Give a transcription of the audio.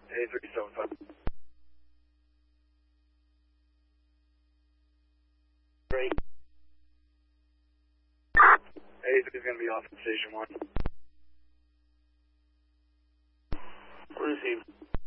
A375. Great. A3 is going to be off at Station 1. Received.